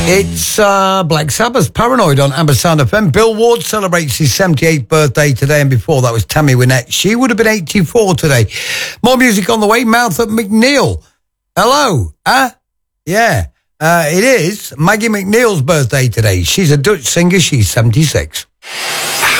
It's Black Sabbath's Paranoid on Ambersand FM. Bill Ward celebrates his 78th birthday today, and before that was Tammy Wynette. She would have been 84 today. More music on the way. Martha McNeil. Hello. Yeah. It is Maggie McNeil's birthday today. She's a Dutch singer. She's 76.